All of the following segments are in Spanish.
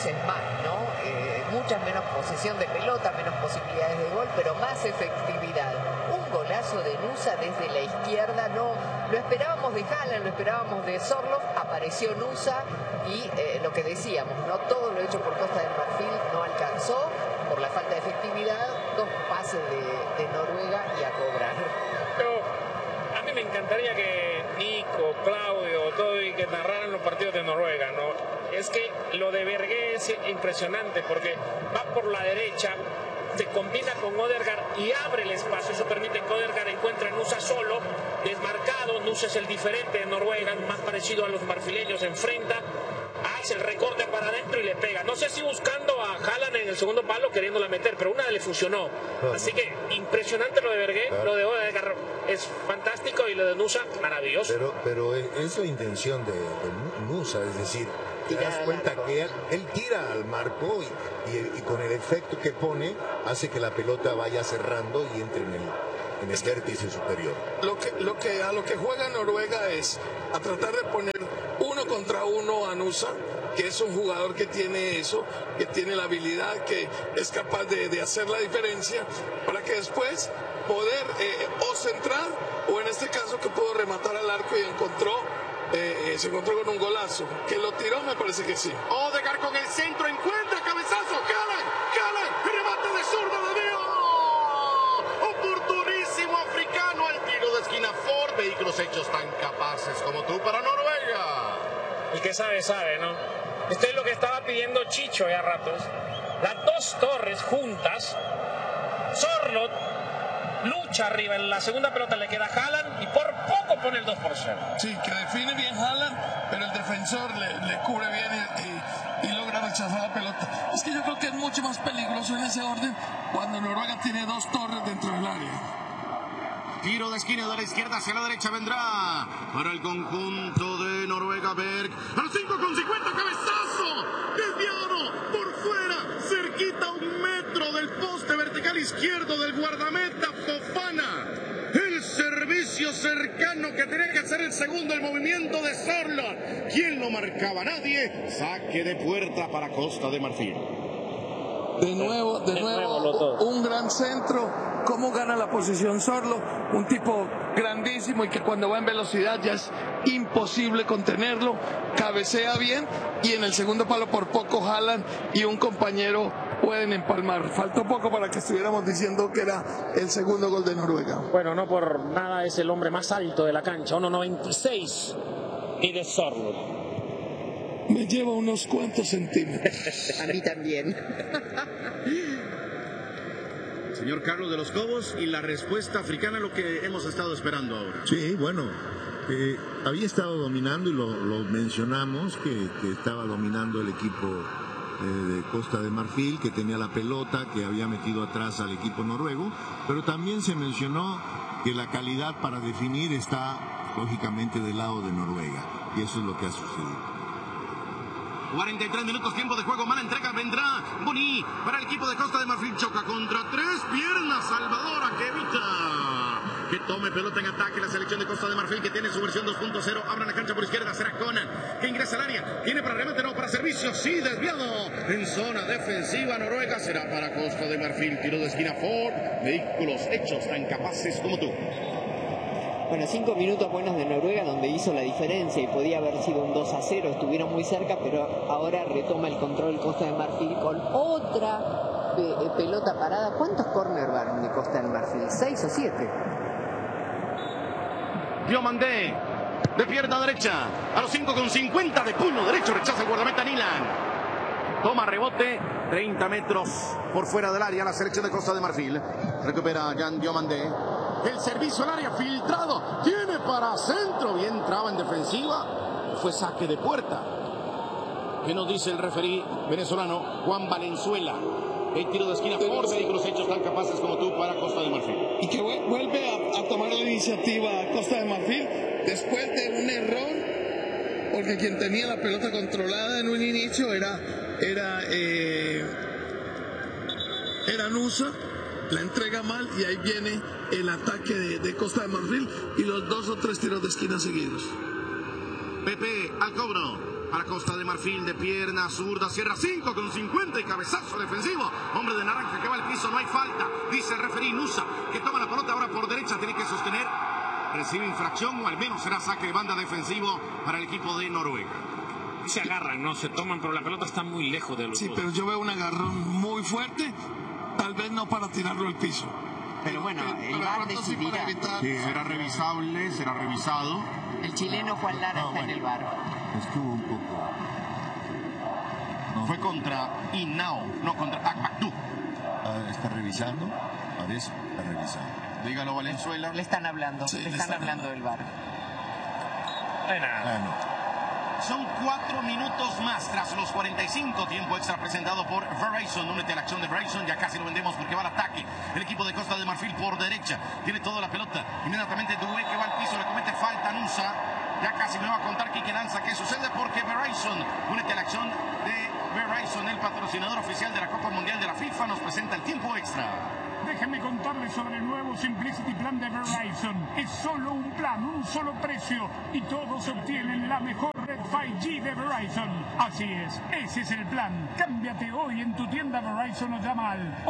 veces más, ¿no? Muchas menos posesión de pelota, menos posibilidades de gol, pero más efectividad. Un golazo de Nusa desde la izquierda, no lo esperábamos de Haaland, lo esperábamos de Sorloth, apareció Nusa y lo que decíamos, ¿no? Todo lo hecho por Costa del Marfil no alcanzó por la falta de efectividad, 2 pases de Noruega y a cobrar. Pero a mí me encantaría que Nico, Claudio, todo y que narraran los partidos de Noruega, ¿no? Es que lo de Berge es impresionante porque va por la derecha, se combina con Odegaard y abre el espacio. Eso permite que Odegaard encuentre a Nusa solo, desmarcado. Nusa es el diferente de Noruega, más parecido a los marfileños. Enfrenta, hace el recorte para adentro y le pega. No sé si buscando a Haaland en el segundo palo, queriéndola meter, pero una le funcionó. Así que impresionante lo de Berge, lo de Odegaard es fantástico y lo de Nusa maravilloso. Pero es la intención de Nusa, es decir, te das cuenta que él tira al marco y con el efecto que pone hace que la pelota vaya cerrando y entre en el vértice superior. A lo que juega Noruega es a tratar de poner 1 contra 1 a Nusa, que es un jugador que tiene eso, que tiene la habilidad, que es capaz de hacer la diferencia, para que después poder o centrar, o en este caso que pudo rematar al arco y se encontró con un golazo. Que lo tiró, me parece que sí. Odegaard con el centro, encuentra cabezazo. Haaland, remate de zurda de Dios. Oportunísimo africano al tiro de esquina. Ford, vehículos hechos tan capaces como tú para Noruega. El que sabe, sabe, ¿no? Esto es lo que estaba pidiendo Chicho ya a ratos. Las 2 torres juntas. Sorloth lucha arriba, en la segunda pelota le queda a Haaland y por poco pone el 2-0. Sí, que define bien Haaland, pero el defensor le cubre bien y logra rechazar la pelota. Es que yo creo que es mucho más peligroso en ese orden cuando Noruega tiene 2 torres dentro del área. Tiro de esquina de la izquierda hacia la derecha vendrá para el conjunto de Noruega. Berg a los 5,50, cabezazo desviado por fuera, cerquita a 1 metro del poste vertical izquierdo del guardameta Fofana. El servicio cercano que tenía que hacer el segundo, el movimiento de Sorloth. ¿Quién lo marcaba? Nadie. Saque de puerta para Costa de Marfil. De nuevo, un gran centro. ¿Cómo gana la posición Sorloth? Un tipo grandísimo y que cuando va en velocidad ya es imposible contenerlo. Cabecea bien y en el segundo palo por poco Haaland y un compañero pueden empalmar. Faltó poco para que estuviéramos diciendo que era el segundo gol de Noruega. Bueno, no por nada es el hombre más alto de la cancha, 1,96 y de Sorloth. Me lleva unos cuantos centímetros. A mí también. Señor Carlos de los Cobos, y la respuesta africana es lo que hemos estado esperando ahora. Sí, bueno, había estado dominando y lo mencionamos, que estaba dominando el equipo de Costa de Marfil, que tenía la pelota, que había metido atrás al equipo noruego, pero también se mencionó que la calidad para definir está lógicamente del lado de Noruega, y eso es lo que ha sucedido. 43 minutos, tiempo de juego, mala entrega, vendrá Boni para el equipo de Costa de Marfil, choca contra 3 piernas, Salvadora que evita que tome pelota en ataque la selección de Costa de Marfil, que tiene su versión 2.0, abra la cancha por izquierda, será Conan, que ingresa al área, tiene para remate, no, para servicio, sí, desviado, en zona defensiva Noruega, será para Costa de Marfil, tiro de esquina Ford, vehículos hechos tan capaces como tú. Bueno, 5 minutos buenos de Noruega donde hizo la diferencia y podía haber sido un 2-0, estuvieron muy cerca, pero ahora retoma el control Costa de Marfil con otra pelota parada. ¿Cuántos córner van de Costa del Marfil? ¿6 o 7? Diomandé, de pierna derecha, a los 5,50 de puño derecho, rechaza el guardameta Nilan. Toma rebote, 30 metros por fuera del área la selección de Costa de Marfil. Recupera Jan Diomandé. El servicio al área filtrado. Tiene para centro. Bien traba en defensiva. Fue saque de puerta. ¿Qué nos dice el referí venezolano Juan Valenzuela? El tiro de esquina por vehículos hechos tan capaces como tú para Costa de Marfil. Y que vuelve a tomar la iniciativa Costa de Marfil después de un error, porque quien tenía la pelota controlada en un inicio era Nusa. La entrega mal y ahí viene el ataque de Costa de Marfil y los 2 o 3 tiros de esquina seguidos. Pepe al cobro. para Costa de Marfil de pierna zurda, cierra 5 con 50 y cabezazo defensivo. Hombre de naranja que va al piso, no hay falta. Dice el referí Nusa, que toma la pelota ahora por derecha, tiene que sostener. Recibe infracción o al menos será saque de banda defensivo para el equipo de Noruega. Se agarran, no se toman, pero la pelota está muy lejos de los dos. Sí, pero yo veo un agarrón muy fuerte, tal vez no para tirarlo al piso. Pero bueno, el VAR decidirá. Sí, será revisable, será revisado. El chileno Juan Lara está en el VAR. Estuvo un poco. Fue contra Inao, no contra Akbakdu. Está revisando. Parece, está revisando. Dígalo, Valenzuela. Le están hablando, Sí, le están hablando del VAR. No. Son 4 minutos más tras los 45, tiempo extra presentado por Verizon. Únete a la acción de Verizon, ya casi lo vendemos porque va al ataque. El equipo de Costa de Marfil por derecha, tiene toda la pelota. Inmediatamente Dubé que va al piso, le comete falta a Nusa. Ya casi me va a contar Quique Lanza qué sucede porque Verizon, únete a la acción de Verizon, el patrocinador oficial de la Copa Mundial de la FIFA, nos presenta el tiempo extra. Déjenme contarles sobre el nuevo Simplicity Plan de Verizon. Es solo un plan, un solo precio y todos obtienen la mejor red 5G de Verizon. Así es, ese es el plan. Cámbiate hoy en tu tienda Verizon o llama al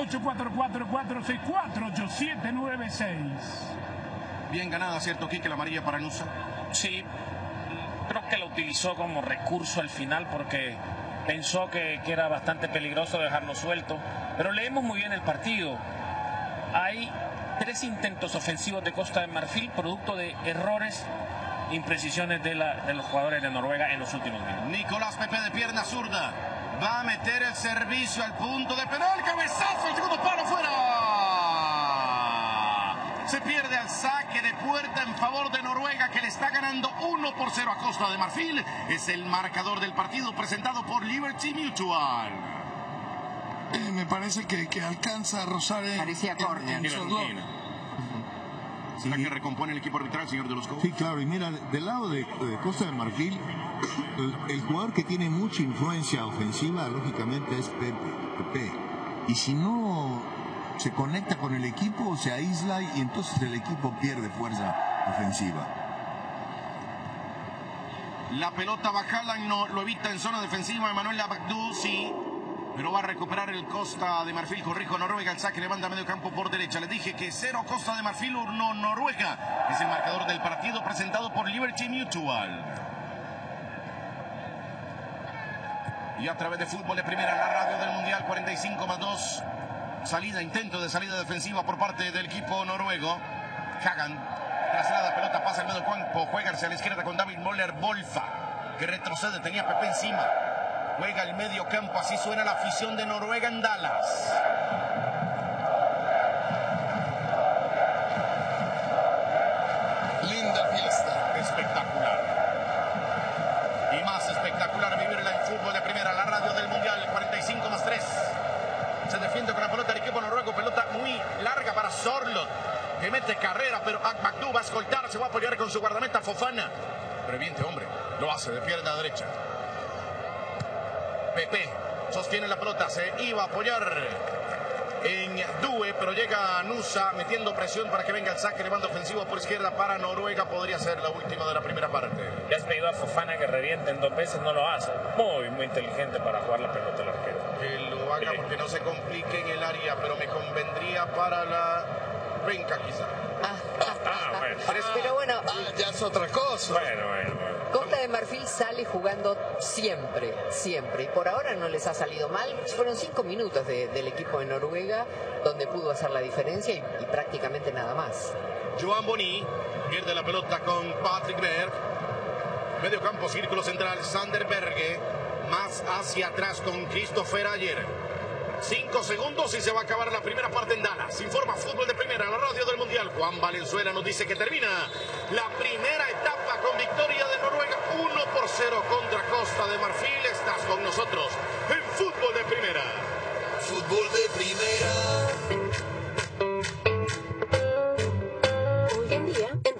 844-464-8796. Bien ganada, ¿cierto, Quique, la amarilla para Nusa? Sí, creo que lo utilizó como recurso al final porque pensó que era bastante peligroso dejarlo suelto. Pero leemos muy bien el partido. Hay 3 intentos ofensivos de Costa de Marfil, producto de errores e imprecisiones de los jugadores de Noruega en los últimos minutos. Nicolás Pepe de pierna zurda va a meter el servicio al punto de penal. Cabezazo, el segundo palo fuera. Se pierde al saque de puerta en favor de Noruega, que le está ganando 1-0 a Costa de Marfil. Es el marcador del partido presentado por Liberty Mutual. Me parece que alcanza a rozar Parecía córner. su doble. ¿Será que recompone el equipo arbitral, señor de los Cobos? Sí, claro, y mira, del lado de Costa de Marfil, el jugador que tiene mucha influencia ofensiva, lógicamente, es Pepe. Y si no se conecta con el equipo, se aísla y entonces el equipo pierde fuerza ofensiva. La pelota Bajalan no lo evita en zona defensiva. Emanuel Akbakdu, sí. Pero va a recuperar el Costa de Marfil, corrijo Noruega, el saque le manda a medio campo por derecha. Les dije que 0 Costa de Marfil, 1 Noruega. Es el marcador del partido presentado por Liberty Mutual. Y a través de Fútbol de Primera, la radio del Mundial, 45+2. Intento de salida defensiva por parte del equipo noruego. Hagan traslada pelota, pasa el medio campo, juega hacia la izquierda con David Moller Bolfa, que retrocede, tenía Pepe encima. Juega el medio campo, así suena la afición de Noruega en Dallas. Linda fiesta. Espectacular. Y más espectacular vivirla en Fútbol de Primera, la radio del Mundial, 45+3. Se defiende con la pelota del equipo noruego, pelota muy larga para Sorlot, que mete carrera, pero Akbakdu va a escoltar, se va a apoyar con su guardameta Fofana. Previente, hombre, lo hace de pierna derecha. Pepe sostiene la pelota, se iba a apoyar en Due, pero llega Nusa metiendo presión para que venga el saque de banda ofensivo por izquierda para Noruega. Podría ser la última de la primera parte. Le has pedido a Fofana que revienten 2 veces, no lo hace. Muy inteligente para jugar la pelota al arquero. Que lo haga porque no se complique en el área, pero me convendría para la renca quizá. Bueno. Pero bueno, Ya es otra cosa. Bueno. Costa de Marfil sale jugando siempre. Y por ahora no les ha salido mal. Fueron 5 minutos del equipo de Noruega donde pudo hacer la diferencia y prácticamente nada más. Johan Boni pierde la pelota con Patrick Berg. Medio campo, círculo central, Sander Berge. Más hacia atrás con Christopher Ayer. 5 segundos y se va a acabar la primera parte en Dallas. Informa Fútbol de Primera, la radio del Mundial. Juan Valenzuela nos dice que termina la primera etapa con victoria de Noruega 1-0 contra Costa de Marfil. Estás con nosotros en Fútbol de Primera. Fútbol de Primera. Hoy en día, entender los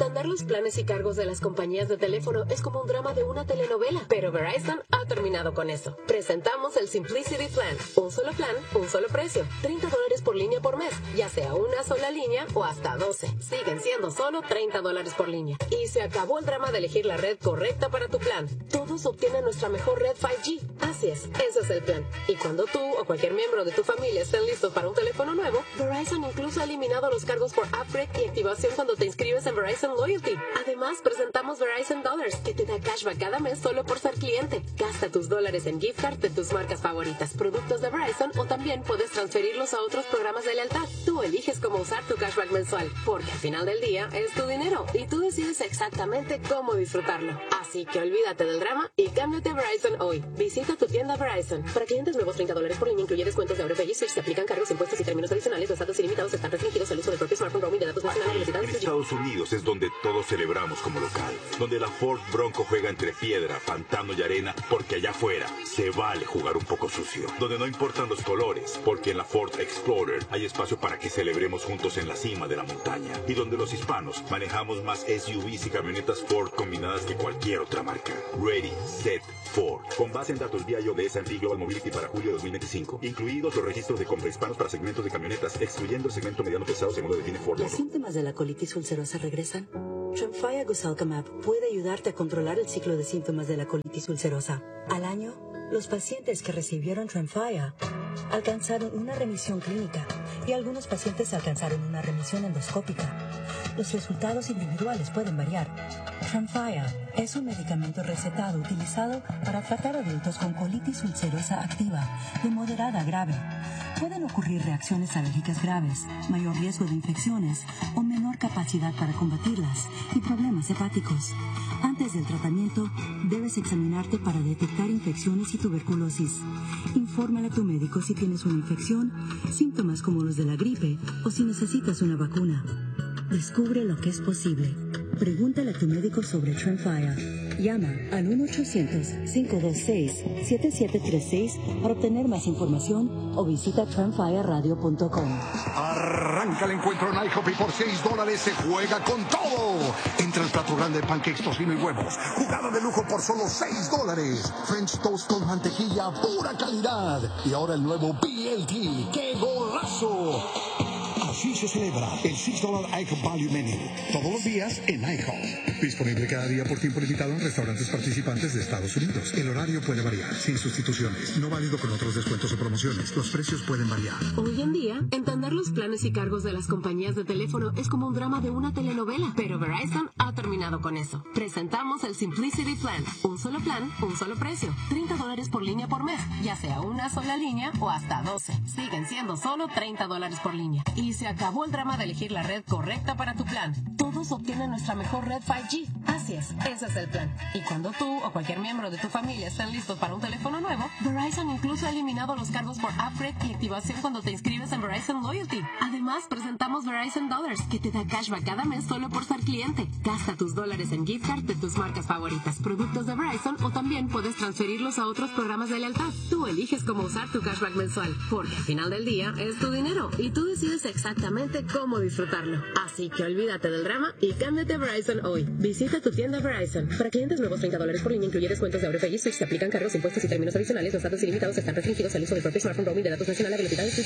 planes y cargos de las compañías de teléfono es como un drama de una telenovela, pero Verizon ha terminado con eso. Presentamos el Simplicity Plan. Un solo plan, un solo precio. $30 por línea por mes, ya sea una sola línea o hasta 12. Siguen siendo solo $30 por línea. Y se acabó el drama de elegir la red correcta para tu plan. Todos obtienen nuestra mejor red 5G. Así es, ese es el plan. Y cuando tú o cualquier miembro de tu familia estén listos para un teléfono nuevo, Verizon incluso ha eliminado los cargos por upgrade y activación cuando te inscribes en Verizon Loyalty. Además, presentamos Verizon Dollars, que te da cashback cada mes solo por ser cliente. Gasta tus dólares en gift card de tus marcas favoritas, productos de Verizon, o también puedes transferirlos a otros programas de lealtad. Tú eliges cómo usar tu cashback mensual, porque al final del día es tu dinero y tú decides exactamente cómo disfrutarlo. Así que olvídate del drama y cámbiate a Verizon hoy. Visita tu tienda Verizon. Para clientes nuevos, $30 por línea incluye descuentos de AuroPay y Switch. Se aplican cargos, impuestos y términos adicionales. Los datos ilimitados están restringidos al uso del propio smartphone, roaming de datos nacionales. En Estados Unidos es donde todos celebramos como local, donde la Ford Bronco juega entre piedra, pantano y arena, porque allá afuera se vale jugar un poco sucio, donde no importan los colores, porque en la Ford Explorer hay espacio para que celebremos juntos en la cima de la montaña, y donde los hispanos manejamos más SUVs y camionetas Ford combinadas que cualquier otra marca. Ready, Set, Ford. Con base en datos BIO de S&P Global Mobility para julio de 2025, incluidos los registros de compra hispanos para segmentos de camionetas, excluyendo el segmento mediano pesado según lo define Ford. ¿Los síntomas de la colitis ulcerosa regresan? Tremfya Guselkumab puede ayudarte a controlar el ciclo de síntomas de la colitis ulcerosa. Al año, los pacientes que recibieron Tremfya alcanzaron una remisión clínica y algunos pacientes alcanzaron una remisión endoscópica. Los resultados individuales pueden variar. Tremfya es un medicamento recetado utilizado para tratar adultos con colitis ulcerosa activa de moderada a grave. Pueden ocurrir reacciones alérgicas graves, mayor riesgo de infecciones o menor capacidad para combatirlas y problemas hepáticos. Antes del tratamiento, debes examinarte para detectar infecciones y tuberculosis. Infórmale a tu médico si tienes una infección, síntomas como los de la gripe o si necesitas una vacuna. Descubre lo que es posible. Pregúntale a tu médico sobre Tremfya. Llama al 1-800-526-7736 para obtener más información o visita tremfyaradio.com. Arranca el encuentro en IHOP y por $6 se juega con todo. Entra el plato grande de pancakes, tocino y huevos. Jugada de lujo por solo $6. French toast con mantequilla, pura calidad. Y ahora el nuevo BLT. ¡Qué golazo! Así se celebra el $6 IHOP Value Menu. Todos los días en IHOP. Disponible cada día por tiempo limitado en restaurantes participantes de Estados Unidos. El horario puede variar, sin sustituciones. No válido con otros descuentos o promociones. Los precios pueden variar. Hoy en día, entender los planes y cargos de las compañías de teléfono es como un drama de una telenovela, pero Verizon ha terminado con eso. Presentamos el Simplicity Plan. Un solo plan, un solo precio. $30 por línea por mes, ya sea una sola línea o hasta 12. Siguen siendo solo $30 por línea. Y se acabó el drama de elegir la red correcta para tu plan. Todos obtienen nuestra mejor red 5G. Así es, ese es el plan. Y cuando tú o cualquier miembro de tu familia estén listos para un teléfono nuevo, Verizon incluso ha eliminado los cargos por upgrade y activación cuando te inscribes en Verizon Loyalty. Además, presentamos Verizon Dollars, que te da cashback cada mes solo por ser cliente. Gasta tus dólares en gift card de tus marcas favoritas, productos de Verizon, o también puedes transferirlos a otros programas de lealtad. Tú eliges cómo usar tu cashback mensual, porque al final del día es tu dinero y tú decides exactamente cómo disfrutarlo. Así que olvídate del drama y cámbiate a Verizon hoy. Visita tu tienda Verizon. Para clientes nuevos, $30 por línea incluye descuentos de AuroPay y Switch. Se aplican cargos, impuestos y términos adicionales. Los datos ilimitados están restringidos al uso del propio smartphone, roaming de datos nacionales, velocidad de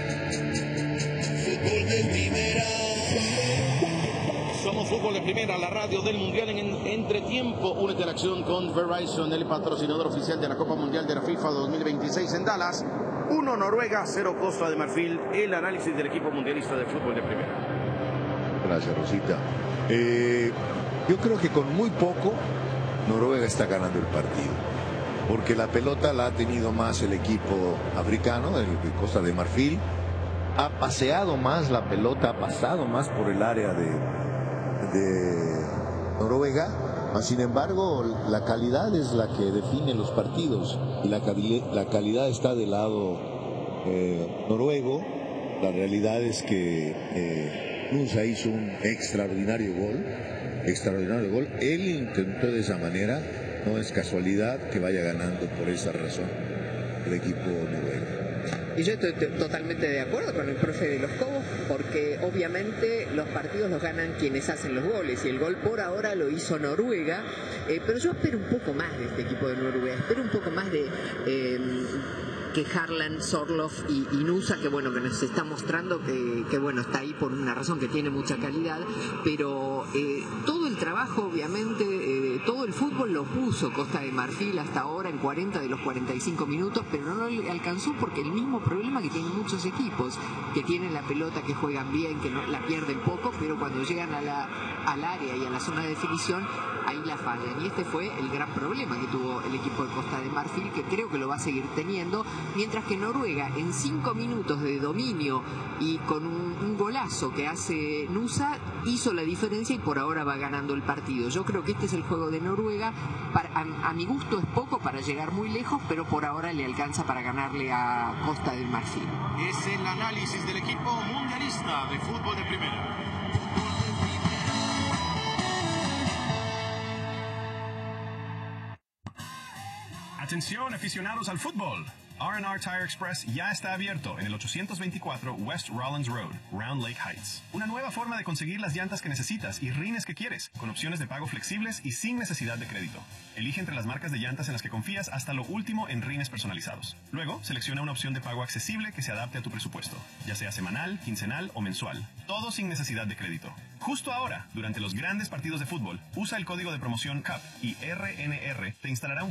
Somos Fútbol de Primera, la radio del Mundial en entretiempo. Una interacción con Verizon, el patrocinador oficial de la Copa Mundial de la FIFA 2026 en Dallas. 1 Noruega, 0 Costa de Marfil. El análisis del equipo mundialista de fútbol de primera. Gracias, Rosita. Yo creo que con muy poco Noruega está ganando el partido, porque la pelota la ha tenido más el equipo africano, el de Costa de Marfil. Ha paseado más la pelota, ha pasado más por el área de Noruega. Sin embargo, la calidad es la que define los partidos y la calidad está del lado noruego. La realidad es que Nusa hizo un extraordinario gol. Él intentó de esa manera, no es casualidad que vaya ganando por esa razón el equipo noruego. Y yo estoy totalmente de acuerdo con el profe de los Cobos, porque obviamente los partidos los ganan quienes hacen los goles, y el gol por ahora lo hizo Noruega, pero yo espero un poco más de este equipo de Noruega, espero un poco más de que Harlan, Sorloth y Nusa, que bueno, que nos está mostrando que bueno, está ahí por una razón, que tiene mucha calidad, pero todo el trabajo, obviamente, todo el fútbol lo puso Costa de Marfil hasta ahora en 40 de los 45 minutos, pero no le alcanzó, porque el mismo problema que tienen muchos equipos, que tienen la pelota, que juegan bien, que no la pierden poco, pero cuando llegan al área y a la zona de definición, ahí la fallan. Y este fue el gran problema que tuvo el equipo de Costa de Marfil, que creo que lo va a seguir teniendo, mientras que Noruega, en 5 minutos de dominio y con un golazo que hace Nusa, hizo la diferencia y por ahora va ganando el partido. Yo creo que este es el juego de Noruega. A mi gusto es poco para llegar muy lejos, pero por ahora le alcanza para ganarle a Costa del Marfil. Es el análisis del equipo mundialista de fútbol de primera. Atención, aficionados al fútbol. R&R Tire Express ya está abierto en el 824 West Rollins Road, Round Lake Heights. Una nueva forma de conseguir las llantas que necesitas y rines que quieres, con opciones de pago flexibles y sin necesidad de crédito. Elige entre las marcas de llantas en las que confías hasta lo último en rines personalizados. Luego, selecciona una opción de pago accesible que se adapte a tu presupuesto, ya sea semanal, quincenal o mensual. Todo sin necesidad de crédito. Justo ahora, durante los grandes partidos de fútbol, usa el código de promoción CUP y RNR te instalará un